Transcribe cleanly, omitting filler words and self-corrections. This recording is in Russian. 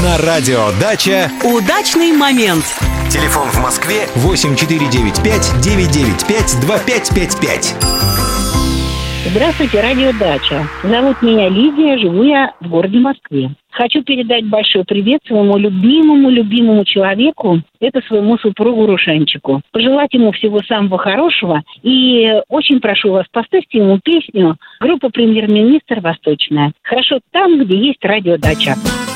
На радио «Дача» удачный момент. Телефон в Москве 8495-995-2555. Здравствуйте, радио «Дача». Зовут меня Лидия, живу я в городе Москве. Хочу передать большой привет своему любимому человеку, это своему супругу Рушанчику. Пожелать ему всего самого хорошего. И очень прошу вас, поставьте ему песню группы «Премьер-министр Восточная». Хорошо там, где есть радио «Дача».